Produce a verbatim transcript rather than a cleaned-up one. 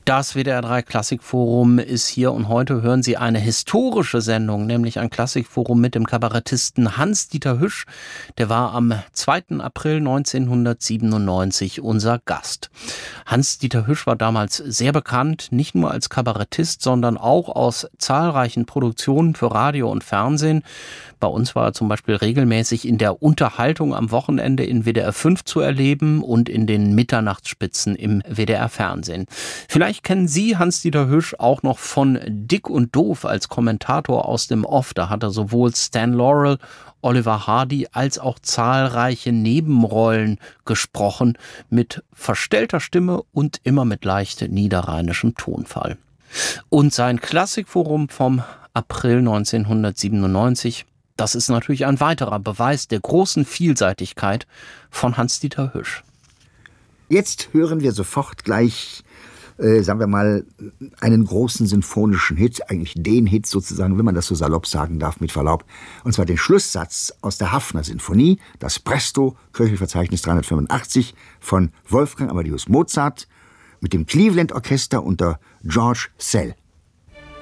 Das W D R drei Klassikforum ist hier und heute hören Sie eine historische Sendung, nämlich ein Klassikforum mit dem Kabarettisten Hans-Dieter Hüsch. Der war am zweiten April neunzehnhundertsiebenundneunzig unser Gast. Hans-Dieter Hüsch war damals sehr bekannt, nicht nur als Kabarettist, sondern auch aus zahlreichen Produktionen für Radio und Fernsehen. Bei uns war er zum Beispiel regelmäßig in der Unterhaltung am Wochenende in W D R fünf zu erleben und in den Mitternachtsspitzen im W D R Fernsehen. Vielleicht kennen Sie Hans-Dieter Hüsch auch noch von Dick und Doof als Kommentator aus dem Off. Da hat er sowohl Stan Laurel, Oliver Hardy als auch zahlreiche Nebenrollen gesprochen mit verstellter Stimme und immer mit leicht niederrheinischem Tonfall. Und sein Klassikforum vom April neunzehnhundertsiebenundneunzig, das ist natürlich ein weiterer Beweis der großen Vielseitigkeit von Hans-Dieter Hüsch. Jetzt hören wir sofort gleich, äh, sagen wir mal, einen großen sinfonischen Hit, eigentlich den Hit sozusagen, wenn man das so salopp sagen darf, mit Verlaub. Und zwar den Schlusssatz aus der Haffner Sinfonie, das Presto, Köchelverzeichnis dreihundertfünfundachtzig von Wolfgang Amadeus Mozart mit dem Cleveland Orchester unter George Szell.